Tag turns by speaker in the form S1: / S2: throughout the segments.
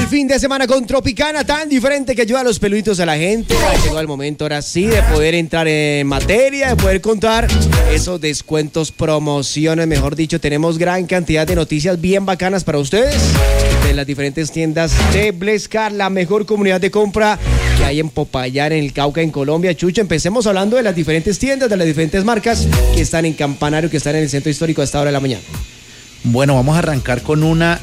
S1: fin de semana con Tropicana, tan diferente que ayuda a los peluditos a la gente. Ha llegado el momento ahora sí de poder entrar en materia, de poder contar esos descuentos, promociones, mejor dicho. Tenemos gran cantidad de noticias bien bacanas para ustedes de las diferentes tiendas de Blescar, la mejor comunidad de compra que hay en Popayán, en el Cauca, en Colombia. Chucho, empecemos hablando de las diferentes tiendas, de las diferentes marcas que están en Campanario, que están en el centro histórico a esta hora de la mañana.
S2: Bueno, vamos a arrancar con una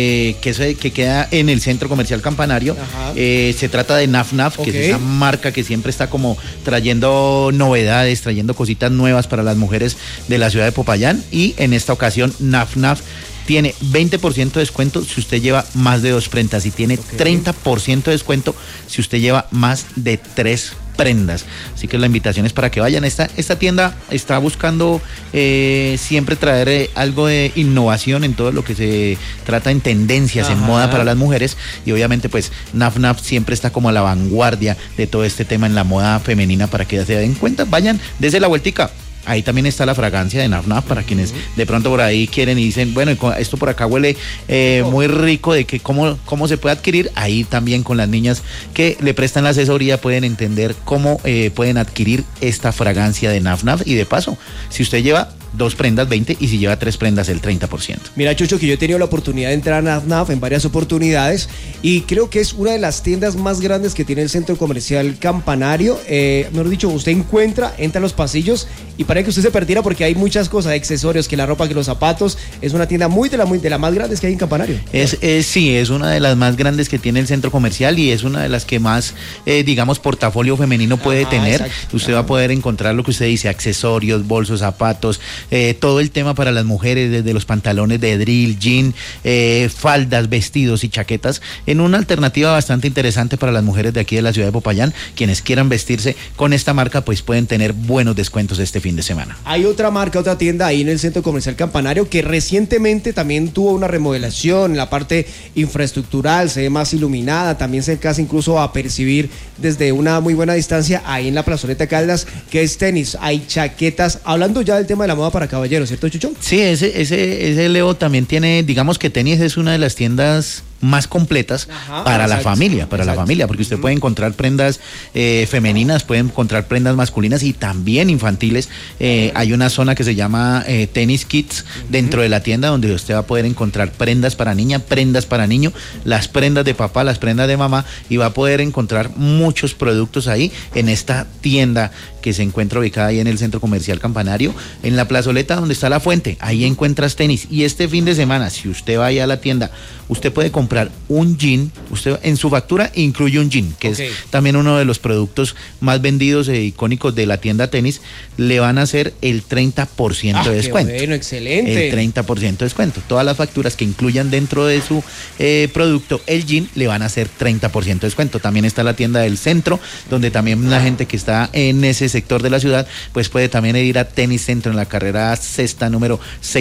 S2: que queda en el Centro Comercial Campanario. Se trata de Naf Naf, que es esa marca que siempre está como trayendo novedades, trayendo cositas nuevas para las mujeres de la ciudad de Popayán. Y en esta ocasión, Naf Naf tiene 20% de descuento si usted lleva más de 2 prendas y tiene 30% de descuento si usted lleva más de 3 prendas. Así que la invitación es para que vayan. Esta tienda está buscando siempre traer algo de innovación en todo lo que se trata en tendencias, en moda para las mujeres, y obviamente pues Naf Naf siempre está como a la vanguardia de todo este tema en la moda femenina, para que ya se den cuenta. Vayan, desde la vueltica. Ahí también está la fragancia de Naf Naf para quienes de pronto por ahí quieren y dicen, bueno, esto por acá huele muy rico, de que cómo se puede adquirir. Ahí también con las niñas que le prestan la asesoría pueden entender cómo pueden adquirir esta fragancia de Naf Naf. Y de paso, si usted lleva 2 prendas, 20, y si lleva 3 prendas, el 30%.
S1: Mira, Chucho, que yo he tenido la oportunidad de entrar a Naf Naf en varias oportunidades y creo que es una de las tiendas más grandes que tiene el centro comercial Campanario. Mejor dicho, usted entra a los pasillos y para que usted se perdiera, porque hay muchas cosas, accesorios, que la ropa, que los zapatos. Es una tienda muy de las más grandes que hay en Campanario.
S2: Sí, es una de las más grandes que tiene el centro comercial y es una de las que más, digamos, portafolio femenino puede tener. Exacto. Usted va a poder encontrar lo que usted dice, accesorios, bolsos, zapatos, todo el tema para las mujeres, desde los pantalones de drill, jean, faldas, vestidos y chaquetas, en una alternativa bastante interesante para las mujeres de aquí de la ciudad de Popayán. Quienes quieran vestirse con esta marca, pues pueden tener buenos descuentos este fin de semana.
S1: Hay otra marca, otra tienda ahí en el Centro Comercial Campanario que recientemente también tuvo una remodelación en la parte infraestructural, se ve más iluminada, también se alcanza incluso a percibir desde una muy buena distancia ahí en la plazoleta Caldas, que es tenis, hay chaquetas, hablando ya del tema de la moda para caballeros, ¿cierto, Chucho?
S2: Sí, ese Leo también tiene, digamos que tenis es una de las tiendas más completas para la familia, porque usted puede encontrar prendas femeninas, puede encontrar prendas masculinas y también infantiles. Hay una zona que se llama Tennis Kids dentro de la tienda, donde usted va a poder encontrar prendas para niña, prendas para niño, las prendas de papá, las prendas de mamá, y va a poder encontrar muchos productos ahí en esta tienda que se encuentra ubicada ahí en el Centro Comercial Campanario, en la plazoleta donde está la fuente. Ahí encuentras tenis. Y este fin de semana, si usted va allá a la tienda, usted puede comprar un jean. Usted en su factura incluye un jean, que es también uno de los productos más vendidos e icónicos de la tienda tenis. Le van a hacer el 30% de descuento.
S1: Bueno, excelente.
S2: El 30% de descuento. Todas las facturas que incluyan dentro de su producto el jean le van a hacer 30% de descuento. También está la tienda del centro, donde también la gente que está en ese sector de la ciudad pues puede también ir a Tenis Centro en la carrera sexta número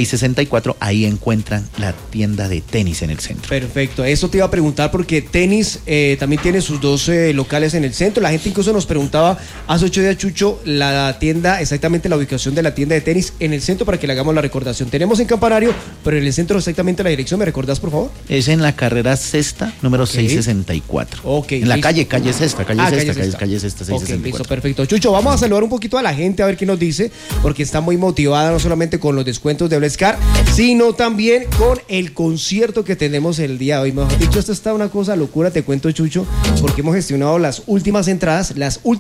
S2: 664. Ahí encuentran la tienda de tenis en el centro.
S1: Perfecto, eso te iba a preguntar porque tenis también tiene sus 2 locales en el centro. La gente incluso nos preguntaba hace 8 días, Chucho, la tienda, exactamente la ubicación de la tienda de tenis en el centro, para que le hagamos la recordación. Tenemos en Campanario, pero en el centro exactamente la dirección, ¿me recordás, por favor?
S2: Es en la carrera sexta número 664. En la calle sexta, calle sexta 664.
S1: Listo, perfecto. Chucho, vamos a saludar un poquito a la gente a ver qué nos dice, porque está muy motivada no solamente con los descuentos de Blescar, sino también con el concierto que tenemos el día de hoy. Mejor dicho, esto está una cosa locura, te cuento, Chucho, porque hemos gestionado las últimas entradas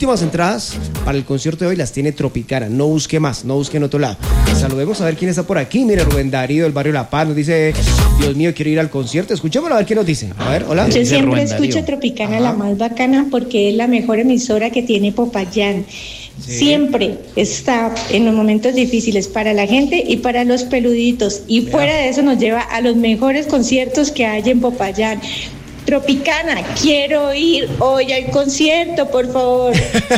S1: para el concierto de hoy las tiene Tropicana. No busque más, no busque en otro lado. Saludemos a ver quién está por aquí. Mire, Rubén Darío del barrio La Paz nos dice, Dios mío, quiero ir al concierto. Escuchémoslo a ver qué nos dice. A ver, hola.
S3: Yo siempre escucho Tropicana, la más bacana, porque es la mejor emisora que tiene Popayán. Siempre está en los momentos difíciles para la gente y para los peluditos, y fuera de eso nos lleva a los mejores conciertos que hay en Popayán. Tropicana, quiero ir hoy al concierto, por favor.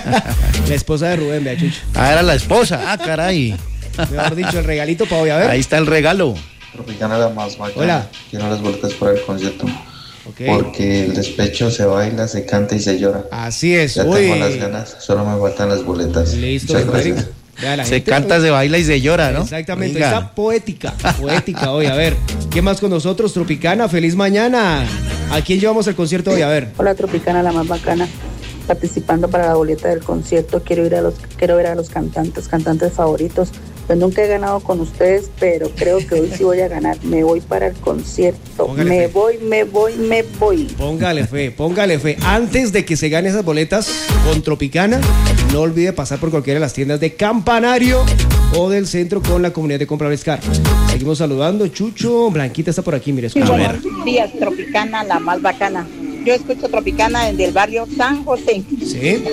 S1: La esposa de Rubén, vea, Chucho.
S2: Era la esposa, caray.
S1: Mejor dicho, el regalito para hoy, a ver.
S2: Ahí está el regalo.
S4: Tropicana, la más bacana.
S1: Hola.
S4: Quiero las boletas para el concierto. Porque el despecho se baila, se canta y se llora.
S1: Así es.
S4: Ya tengo las ganas, solo me faltan las boletas.
S1: Listo,
S4: muchas gracias.
S2: Se canta, se baila y se llora, ¿no?
S1: Exactamente, está poética hoy. A ver, ¿qué más con nosotros, Tropicana? ¡Feliz mañana! ¿A quién llevamos el concierto hoy? A ver.
S5: Hola, Tropicana, la más bacana. Participando para la boleta del concierto, quiero ver a los cantantes favoritos. Yo nunca he ganado con ustedes, pero creo que hoy sí voy a ganar. Me voy para el concierto. Me voy.
S1: Póngale fe. Antes de que se gane esas boletas con Tropicana, no olvide pasar por cualquiera de las tiendas de Campanario o del centro con la comunidad de Compra Brescar. Seguimos saludando. Chucho, Blanquita está por aquí, mire.
S6: Buenos días, Tropicana, la más bacana. Yo escucho Tropicana desde el barrio San José.
S1: Sí.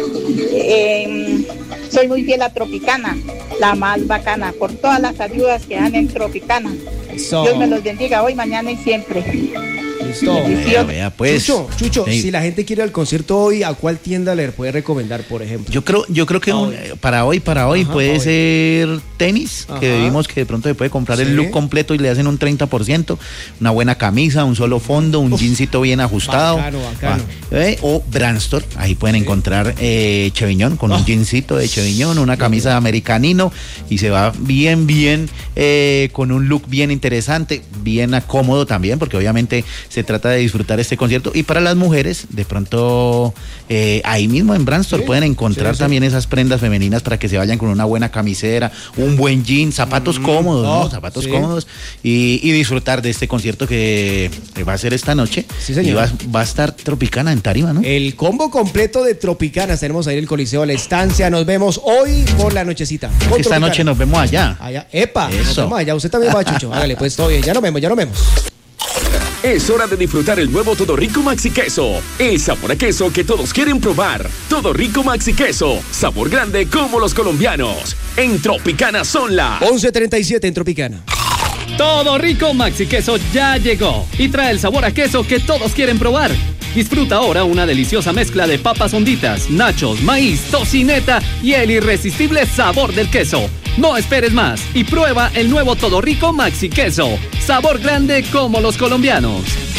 S6: Soy muy fiel a Tropicana, la más bacana, por todas las ayudas que dan en Tropicana.
S1: Eso.
S6: Dios me los bendiga hoy, mañana y siempre.
S1: Listo.
S2: Vea, pues.
S1: Chucho,
S2: sí.
S1: Si la gente quiere ir al concierto hoy, ¿a cuál tienda le puede recomendar, por ejemplo?
S2: Yo creo que para hoy puede ser tenis, que vimos que de pronto se puede comprar el look completo y le hacen un 30%, una buena camisa, un solo fondo, un jeansito bien ajustado.
S1: Bacano.
S2: O Brandstore, ahí pueden encontrar Cheviñón, con un jeansito de Cheviñón, una camisa de americanino, y se va bien, con un look bien interesante, bien cómodo también, porque obviamente se trata de disfrutar este concierto. Y para las mujeres, de pronto ahí mismo en Brandstore pueden encontrar también esas prendas femeninas para que se vayan con una buena camisera, un buen jean, zapatos cómodos, ¿no? Zapatos cómodos, y disfrutar de este concierto que va a ser esta noche.
S1: Sí, señor.
S2: Y va a estar Tropicana en tarima, ¿no?
S1: El combo completo de Tropicanas. Tenemos ahí el Coliseo La Estancia. Nos vemos hoy por la nochecita.
S2: Esta noche nos vemos allá.
S1: Epa,
S2: eso.
S1: Nos vemos allá. Usted también va, Chucho. Hágale, pues todo bien. Ya nos vemos.
S7: Es hora de disfrutar el nuevo Todo Rico Maxi Queso. El sabor a queso que todos quieren probar. Todo Rico Maxi Queso. Sabor grande como los colombianos. En Tropicana son las
S1: 11:37 en Tropicana.
S8: Todo Rico Maxi Queso ya llegó y trae el sabor a queso que todos quieren probar. Disfruta ahora una deliciosa mezcla de papas honditas, nachos, maíz, tocineta y el irresistible sabor del queso. No esperes más y prueba el nuevo Todo Rico Maxi Queso. Sabor grande como los colombianos.